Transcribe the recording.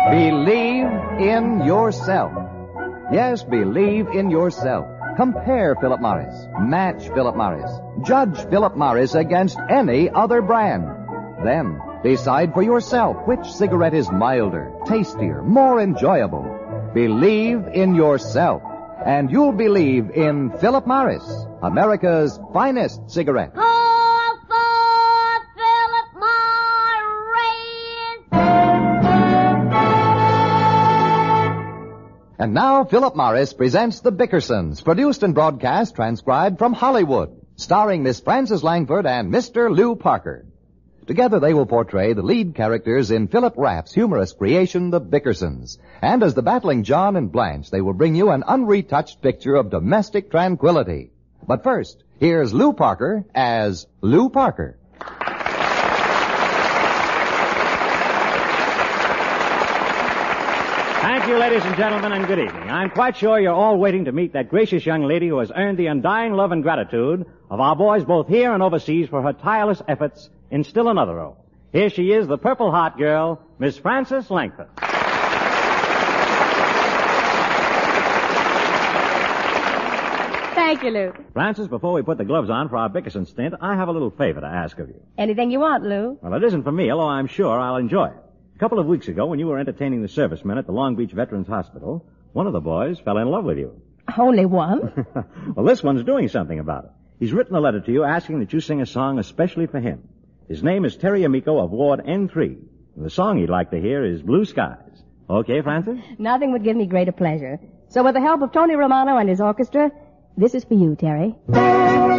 Believe in yourself. Yes, believe in yourself. Compare Philip Morris. Match Philip Morris. Judge Philip Morris against any other brand. Then, decide for yourself which cigarette is milder, tastier, more enjoyable. Believe in yourself. And you'll believe in Philip Morris, America's finest cigarette. Call for Philip Morris! And now, Philip Morris presents The Bickersons, produced and broadcast, transcribed from Hollywood, starring Miss Frances Langford and Mr. Lew Parker. Together they will portray the lead characters in Philip Rapp's humorous creation, The Bickersons. And as the battling John and Blanche, they will bring you an unretouched picture of domestic tranquility. But first, here's Lew Parker as Lew Parker. Thank you, ladies and gentlemen, and good evening. I'm quite sure you're all waiting to meet that gracious young lady who has earned the undying love and gratitude of our boys both here and overseas for her tireless efforts in still another role. Here she is, the Purple Heart Girl, Miss Frances Langford. Thank you, Lou. Frances, before we put the gloves on for our Bickerson stint, I have a little favor to ask of you. Anything you want, Lou. Well, it isn't for me, although I'm sure I'll enjoy it. A couple of weeks ago, when you were entertaining the servicemen at the Long Beach Veterans Hospital, one of the boys fell in love with you. Only one? Well, this one's doing something about it. He's written a letter to you asking that you sing a song especially for him. His name is Terry Amico of Ward N3. And the song he'd like to hear is Blue Skies. Okay, Frances? Nothing would give me greater pleasure. So with the help of Tony Romano and his orchestra, this is for you, Terry.